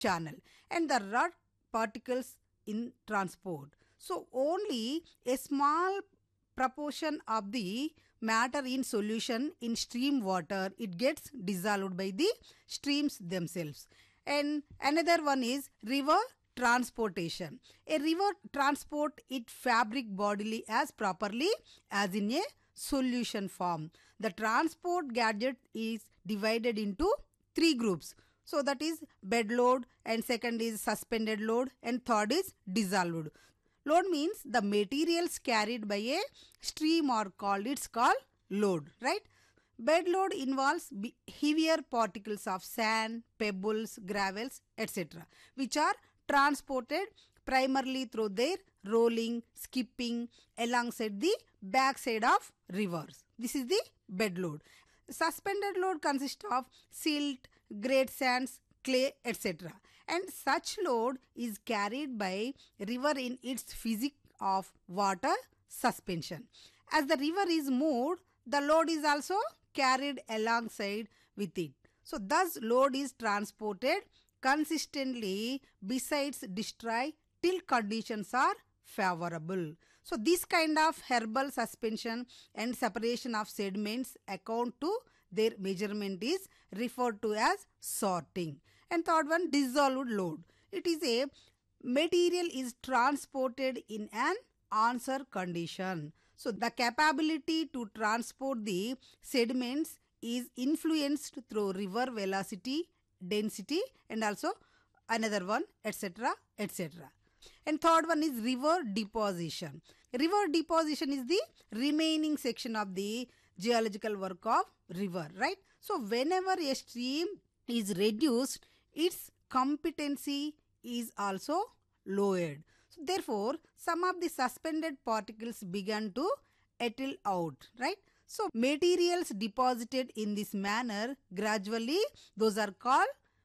channel and the rock particles in transport. So only a small proportion of the matter in solution in stream water, it gets dissolved by the streams themselves. And another one is river transportation. A river transport its fabric bodily as properly as in a solution form. The transport gadget is divided into three groups. So that is bed load, and second is suspended load, and third is dissolved. Load means the materials carried by a stream are called, it's called load, right? Bed load involves heavier particles of sand, pebbles, gravels, etc., which are transported primarily through their rolling, skipping alongside the backside of rivers. This is the bed load. Suspended load consists of silt, great sands, clay, etc. And such load is carried by river in its physics of water suspension. As the river is moved, the load is also carried alongside with it. So thus load is transported consistently besides destroy till conditions are favorable. So this kind of herbal suspension and separation of sediments account to their measurement is referred to as sorting. And third one, dissolved load. It is a material is transported in an answer condition. So the capability to transport the sediments is influenced through river velocity, density, and also another one, etc., etc. And third one is river deposition. River deposition is the remaining section of the geological work of river, right? So whenever a stream is reduced, its competency is also lowered. So therefore, some of the suspended particles began to ettle out, right? So materials deposited in this manner gradually, those are called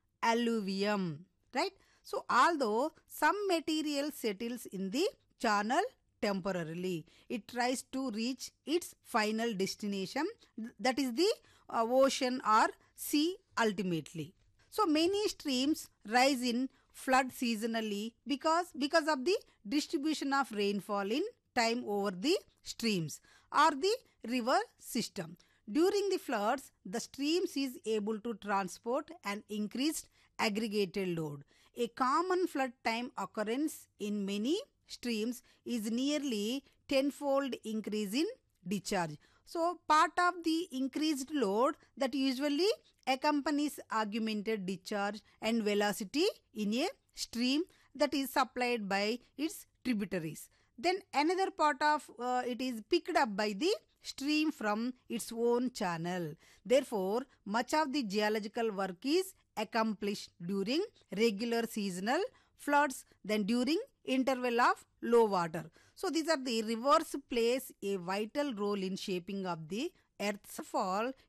alluvium, right? So although some material settles in the channel temporarily, it tries to reach its final destination, that is the ocean or sea ultimately. So many streams rise in flood seasonally because of the distribution of rainfall in time over the streams or the river system. During the floods, the streams is able to transport an increased aggregated load. A common flood time occurrence in many streams is nearly tenfold increase in discharge. So part of the increased load that usually accompanies augmented discharge and velocity in a stream that is supplied by its tributaries. Then another part of it is picked up by the stream from its own channel. Therefore, much of the geological work is accomplished during regular seasonal floods than during interval of low water. So these are the rivers plays a vital role in shaping of the earth's fall